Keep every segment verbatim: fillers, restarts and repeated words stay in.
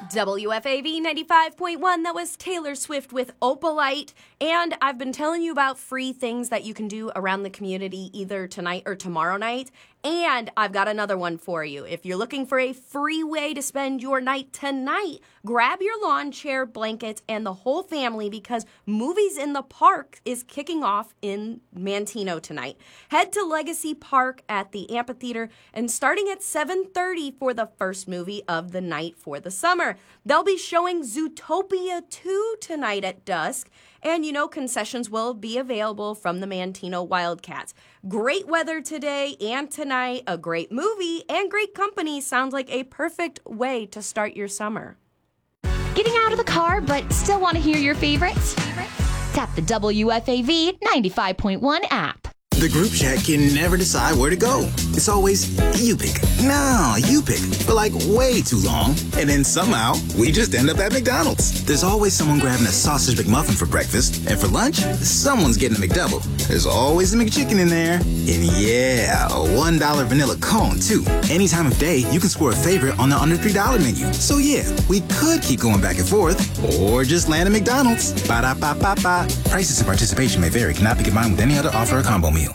W F A V ninety-five point one, that was Taylor Swift with Opalite. And I've been telling you about free things that you can do around the community either tonight or tomorrow night. And I've got another one for you. If you're looking for a free way to spend your night tonight, grab your lawn chair, blankets, and the whole family because Movies in the Park is kicking off in Manteno tonight. Head to Legacy Park at the amphitheater and starting at seven thirty for the first movie of the night for the summer. They'll be showing Zootopia two tonight at dusk. And, you know, concessions will be available from the Manteno Wildcats. Great weather today and tonight, a great movie, and great company sounds like a perfect way to start your summer. Getting out of the car but still want to hear your favorites? Tap the W F A V ninety-five point one app. The group chat can never decide where to go. It's always, you pick. No, you pick. For like way too long. And then somehow, we just end up at McDonald's. There's always someone grabbing a sausage McMuffin for breakfast. And for lunch, someone's getting a McDouble. There's always a McChicken in there. And yeah, a one dollar vanilla cone, too. Any time of day, you can score a favorite on the under three dollar menu. So yeah, we could keep going back and forth. Or just land at McDonald's. Ba-da-ba-ba-ba. Prices and participation may vary. Cannot be combined with any other offer or combo meal.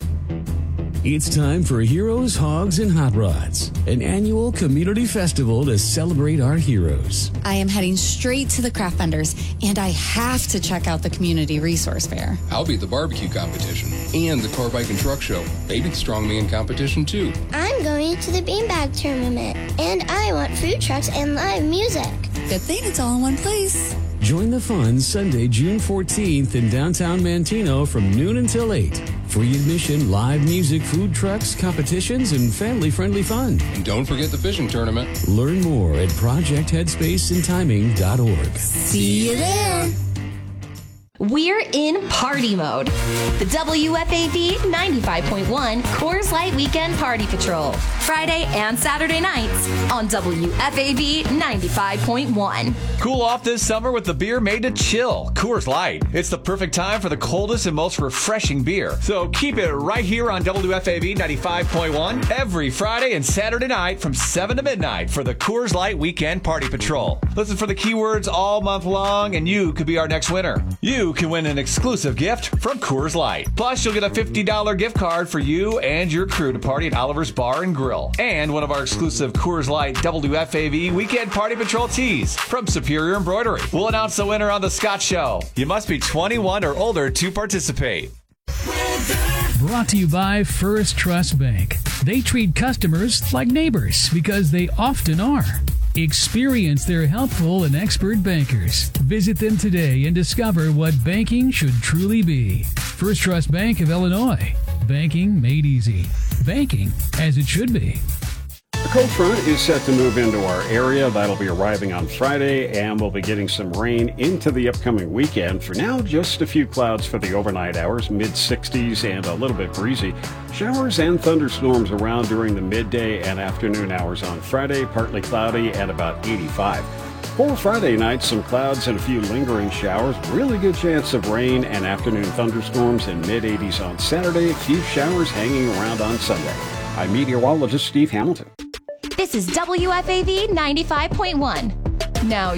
It's time for Heroes, Hogs, and Hot Rods, an annual community festival to celebrate our heroes. I am heading straight to the craft vendors, and I have to check out the community resource fair. I'll be at the barbecue competition and the car, bike, and truck show. Maybe the strongman competition, too. I'm going to the beanbag tournament, and I want food trucks and live music. Good thing it's all in one place. Join the fun Sunday, June fourteenth in downtown Manteno from noon until eight. Free admission, live music, food trucks, competitions, and family-friendly fun. And don't forget the fishing tournament. Learn more at project headspace and timing dot org. See you there. We're in party mode. The W F A V ninety-five point one Coors Light Weekend Party Patrol. Friday and Saturday nights on W F A V ninety-five point one. Cool off this summer with the beer made to chill, Coors Light. It's the perfect time for the coldest and most refreshing beer. So keep it right here on W F A V ninety-five point one every Friday and Saturday night from seven to midnight for the Coors Light Weekend Party Patrol. Listen for the keywords all month long and you could be our next winner. You can win an exclusive gift from Coors Light. Plus, you'll get a fifty dollars gift card for you and your crew to party at Oliver's Bar and Grill. And one of our exclusive Coors Light W F A V Weekend Party Patrol tees from Superior Embroidery. We'll announce the winner on The Scott Show. You must be twenty-one or older to participate. Brought to you by First Trust Bank. They treat customers like neighbors because they often are. Experience their helpful and expert bankers. Visit them today and discover what banking should truly be. First Trust Bank of Illinois. Banking made easy. Banking as it should be. A cold front is set to move into our area. That'll be arriving on Friday, and we'll be getting some rain into the upcoming weekend. For now, just a few clouds for the overnight hours, mid sixties and a little bit breezy. Showers and thunderstorms around during the midday and afternoon hours on Friday, partly cloudy and about eighty-five. For Friday night, some clouds and a few lingering showers. Really good chance of rain and afternoon thunderstorms in mid eighties on Saturday. A few showers hanging around on Sunday. I'm meteorologist Steve Hamilton. This is W F A V ninety-five point one. Now